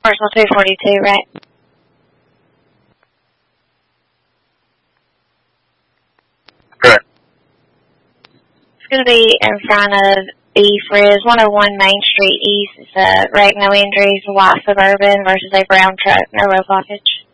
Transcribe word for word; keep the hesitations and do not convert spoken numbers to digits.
Parcel two forty-two, right? Correct. It's going to be in front of E Frizz, one oh one Main Street East. It's a wreck, no injuries, a white Suburban versus a brown truck, no road blockage.